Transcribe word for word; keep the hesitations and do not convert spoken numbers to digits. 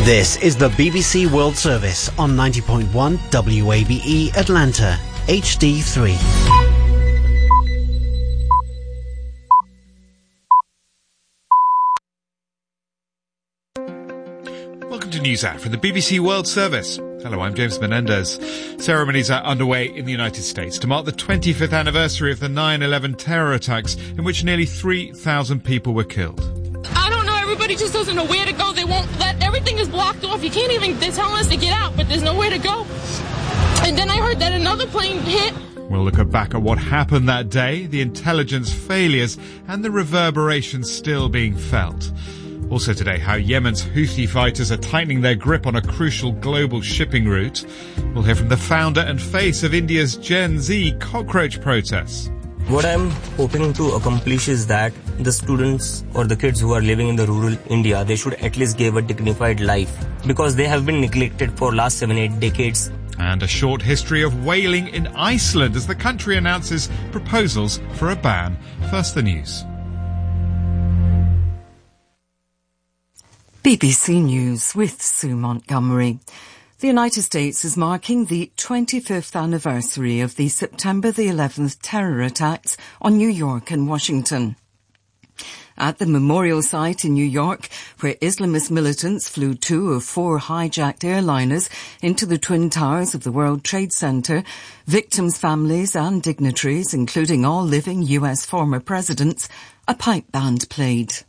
This is the B B C World Service on ninety point one W A B E Atlanta, H D three. Welcome to News Hour from the B B C World Service. Hello, I'm James Menendez. Ceremonies are underway in the United States to mark the twenty-fifth anniversary of the nine eleven terror attacks in which nearly three thousand people were killed. I don't know, everybody just doesn't know where to go. They won't let, everything is blocked off. You can't even, they're telling us to get out, but there's nowhere to go. And then I heard that another plane hit. We'll look back at what happened that day, the intelligence failures, and the reverberations still being felt. Also today, how Yemen's Houthi fighters are tightening their grip on a crucial global shipping route. We'll hear from the founder and face of India's Gen Z cockroach protests. What I'm hoping to accomplish is that the students or the kids who are living in the rural India, they should at least give a dignified life because they have been neglected for last seven, eight decades. And a short history of whaling in Iceland as the country announces proposals for a ban. First, the news. B B C News with Sue Montgomery. The United States is marking the twenty-fifth anniversary of the September the eleventh terror attacks on New York and Washington. At the memorial site in New York, where Islamist militants flew two of four hijacked airliners into the Twin Towers of the World Trade Center, victims' families and dignitaries, including all living U S former presidents, a pipe band played.